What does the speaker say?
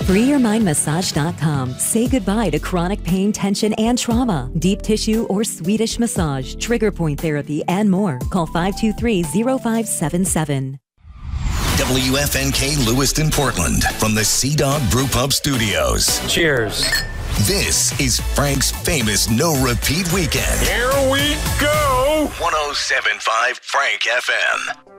FreeYourMindMassage.com. Say goodbye to chronic pain, tension, and trauma. Deep tissue or Swedish massage, trigger point therapy, and more. Call 523-0577. WFNK Lewiston, Portland, from the Sea Dog Brew Pub Studios. Cheers. This is Frank's famous No Repeat Weekend. Here we go. 107.5 Frank FM.